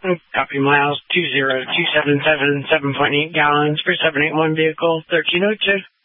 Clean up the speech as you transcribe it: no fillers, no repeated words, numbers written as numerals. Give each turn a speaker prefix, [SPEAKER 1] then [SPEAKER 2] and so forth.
[SPEAKER 1] Copy miles 20277, 7.8 gallons for 781 vehicle 1302.